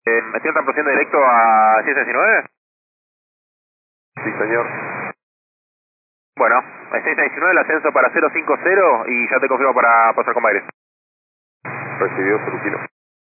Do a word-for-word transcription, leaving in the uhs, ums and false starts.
Eh, ¿Me tienen transmisión directo a seiscientos diecinueve? Sí, señor. Bueno, seiscientos diecinueve el ascenso para cero cincuenta y ya te confirmo para pasar con aire. Recibido, Surukilo.